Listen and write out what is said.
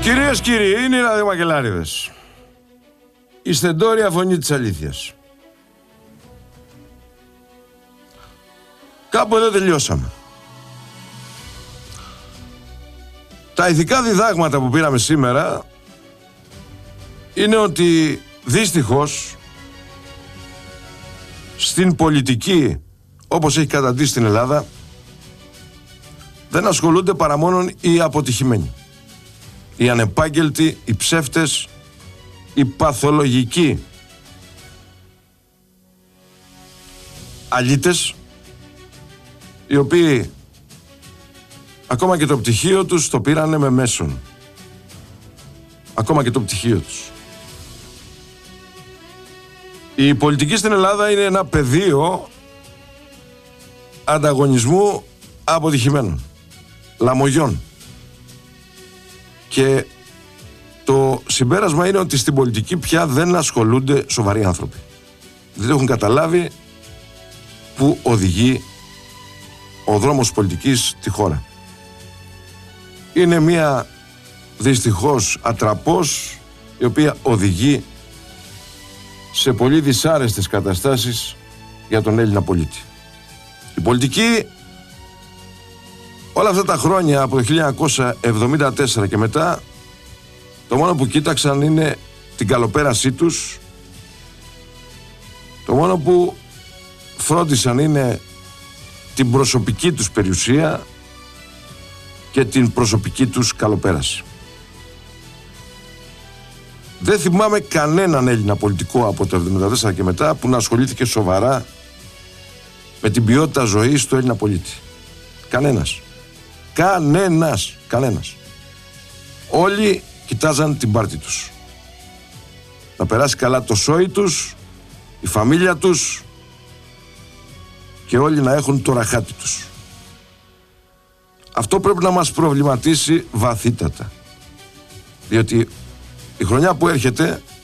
Κυρίες και κύριοι, είναι οι ραδιομακελάριδες. Η στεντόρια φωνή της αλήθειας. Κάπου εδώ τελειώσαμε. Τα ηθικά διδάγματα που πήραμε σήμερα είναι ότι δυστυχώς στην πολιτική, όπως έχει καταντήσει στην Ελλάδα, δεν ασχολούνται παρά μόνον οι αποτυχημένοι, οι ανεπάγγελτοι, οι ψεύτες, οι παθολογικοί αλήτες, οι οποίοι ακόμα και το πτυχίο τους το πήρανε με μέσον. Ακόμα και το πτυχίο τους. Η πολιτική στην Ελλάδα είναι ένα πεδίο ανταγωνισμού αποτυχημένων, λαμογιών. Και το συμπέρασμα είναι ότι στην πολιτική πια δεν ασχολούνται σοβαροί άνθρωποι. Δεν έχουν καταλάβει που οδηγεί ο δρόμος πολιτικής τη χώρα. Είναι μια δυστυχώς ατραπός η οποία οδηγεί σε πολύ δυσάρεστες καταστάσεις για τον Έλληνα πολίτη. Η πολιτική όλα αυτά τα χρόνια από το 1974 και μετά το μόνο που κοίταξαν είναι την καλοπέρασή τους, το μόνο που φρόντισαν είναι την προσωπική τους περιουσία και την προσωπική τους καλοπέραση. Δεν θυμάμαι κανέναν Έλληνα πολιτικό από το 1974 και μετά που να ασχολήθηκε σοβαρά με την ποιότητα ζωής του Έλληνα πολίτη. Κανένας. Κανένας. Όλοι κοιτάζαν την πάρτη τους. Να περάσει καλά το σόι τους, η φαμίλια τους και όλοι να έχουν το ραχάτι τους. Αυτό πρέπει να μας προβληματίσει βαθύτατα. Διότι η χρονιά που έρχεται